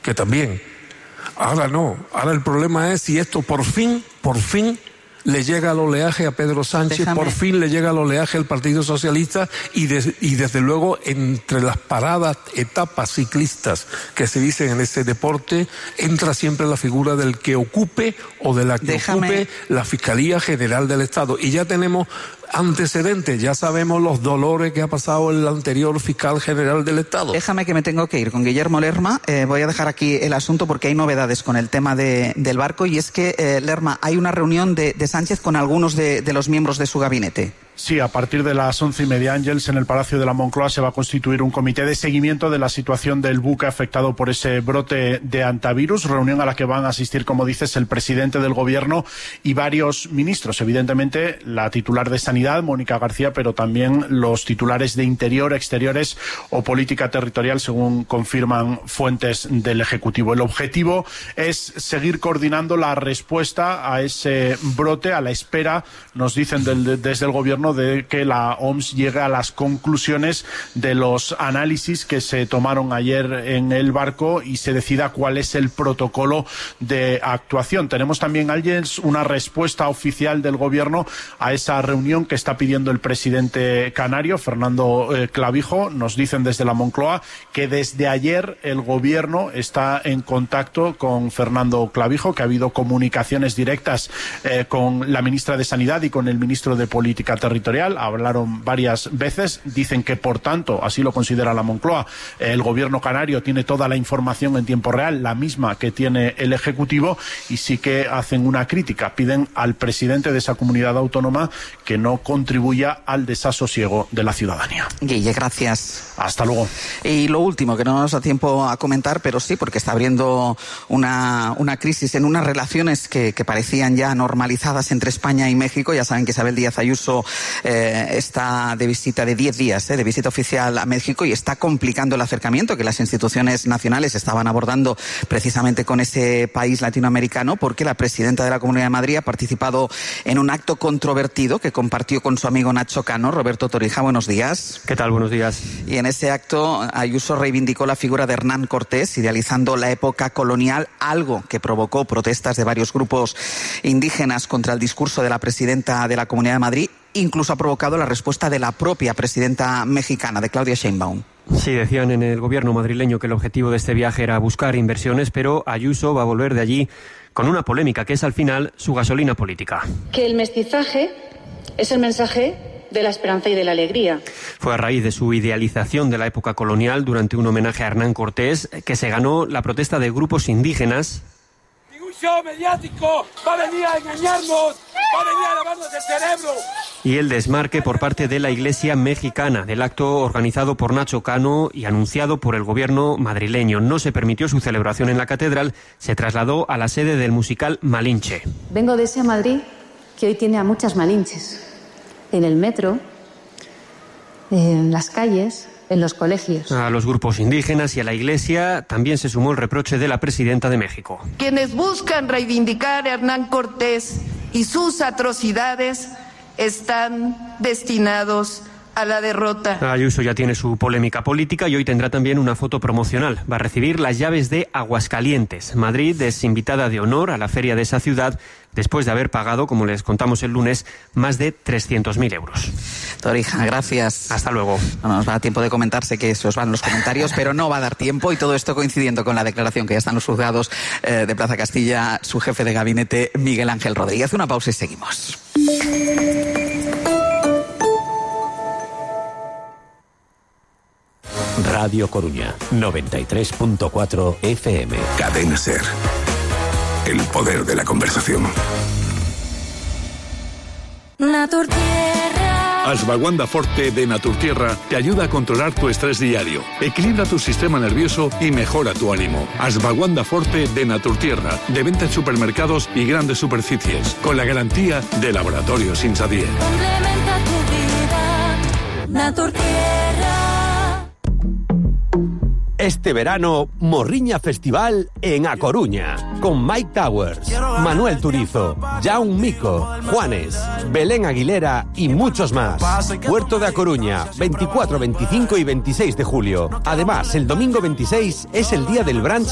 que también. Ahora no, ahora el problema es si esto por fin le llega al oleaje a Pedro Sánchez, por fin le llega al oleaje al Partido Socialista y desde luego entre las paradas, etapas ciclistas que se dicen en ese deporte, entra siempre la figura del que ocupe o de la que ocupe la Fiscalía General del Estado. Y ya tenemos antecedentes, ya sabemos los dolores que ha pasado el anterior fiscal general del Estado. Déjame que me tengo que ir con Guillermo Lerma. Voy a dejar aquí el asunto porque hay novedades con el tema del barco, y es que, Lerma, hay una reunión de Sánchez con algunos de los miembros de su gabinete. Sí, a partir de las 11:30, Ángels, en el Palacio de la Moncloa se va a constituir un comité de seguimiento de la situación del buque afectado por ese brote de hantavirus, reunión a la que van a asistir, como dices, el presidente del Gobierno y varios ministros. Evidentemente, la titular de Sanidad, Mónica García, pero también los titulares de Interior, Exteriores o Política Territorial, según confirman fuentes del Ejecutivo. El objetivo es seguir coordinando la respuesta a ese brote, a la espera, nos dicen desde el Gobierno, de que la OMS llegue a las conclusiones de los análisis que se tomaron ayer en el barco y se decida cuál es el protocolo de actuación. Tenemos también, Ángels, una respuesta oficial del Gobierno a esa reunión que está pidiendo el presidente canario, Fernando Clavijo. Nos dicen desde la Moncloa que desde ayer el Gobierno está en contacto con Fernando Clavijo, que ha habido comunicaciones directas con la ministra de Sanidad y con el ministro de Política Territorial. Hablaron varias veces, dicen que por tanto, así lo considera la Moncloa, el Gobierno canario tiene toda la información en tiempo real, la misma que tiene el Ejecutivo, y sí que hacen una crítica, piden al presidente de esa comunidad autónoma que no contribuya al desasosiego de la ciudadanía. Guille, gracias. Hasta luego. Y lo último, que no nos da tiempo a comentar, pero sí, porque está abriendo una crisis en unas relaciones que parecían ya normalizadas entre España y México. Ya saben que Isabel Díaz Ayuso está de visita de 10 días, de visita oficial a México, y está complicando el acercamiento que las instituciones nacionales estaban abordando precisamente con ese país latinoamericano, porque la presidenta de la Comunidad de Madrid ha participado en un acto controvertido que compartió con su amigo Nacho Cano. Roberto Torija, buenos días. ¿Qué tal? Buenos días. Y en ese acto Ayuso reivindicó la figura de Hernán Cortés, idealizando la época colonial, algo que provocó protestas de varios grupos indígenas contra el discurso de la presidenta de la Comunidad de Madrid. Incluso ha provocado la respuesta de la propia presidenta mexicana, de Claudia Sheinbaum. Sí, decían en el gobierno madrileño que el objetivo de este viaje era buscar inversiones, pero Ayuso va a volver de allí con una polémica que es al final su gasolina política. Que el mestizaje es el mensaje de la esperanza y de la alegría. Fue a raíz de su idealización de la época colonial durante un homenaje a Hernán Cortés que se ganó la protesta de grupos indígenas. Ningún show mediático va a venir a engañarnos, va a venir a lavarnos el cerebro. Y el desmarque por parte de la Iglesia mexicana del acto organizado por Nacho Cano y anunciado por el gobierno madrileño. No se permitió su celebración en la catedral, se trasladó a la sede del musical Malinche. Vengo de ese Madrid que hoy tiene a muchas Malinches. En el metro, en las calles, en los colegios. A los grupos indígenas y a la Iglesia también se sumó el reproche de la presidenta de México. Quienes buscan reivindicar a Hernán Cortés y sus atrocidades están destinados a la derrota. Ayuso ya tiene su polémica política y hoy tendrá también una foto promocional. Va a recibir las llaves de Aguascalientes. Madrid es invitada de honor a la feria de esa ciudad después de haber pagado, como les contamos el lunes, más de 300.000 euros. Torija, gracias. Hasta luego. No nos va a dar tiempo de comentarse que se os van los comentarios, pero no va a dar tiempo, y todo esto coincidiendo con la declaración que ya están los juzgados de Plaza Castilla, su jefe de gabinete, Miguel Ángel Rodríguez. Una pausa y seguimos. Radio Coruña, 93.4 FM. Cadena SER. El poder de la conversación. Naturtierra. Ashwagandha Forte de Naturtierra te ayuda a controlar tu estrés diario, equilibra tu sistema nervioso y mejora tu ánimo. Ashwagandha Forte de Naturtierra, de venta en supermercados y grandes superficies, con la garantía de Laboratorios Insadier. Complementa tu vida. Naturtierra. Este verano, Morriña Festival en A Coruña, con Mike Towers, Manuel Turizo, Jaume Mico, Juanes, Belén Aguilera y muchos más. Puerto de A Coruña, 24, 25 y 26 de julio. Además, el domingo 26 es el día del brunch